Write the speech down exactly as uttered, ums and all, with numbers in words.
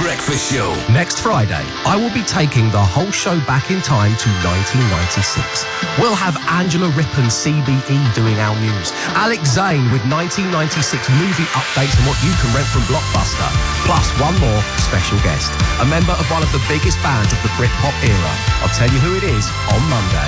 Breakfast Show. Next Friday, I will be taking the whole show back in time to nineteen ninety-six. We'll have Angela Rippon, C B E, doing our news. Alex Zane with nineteen ninety-six movie updates and what you can rent from Blockbuster. Plus one more special guest, a member of one of the biggest bands of the Britpop era. I'll tell you who it is on Monday.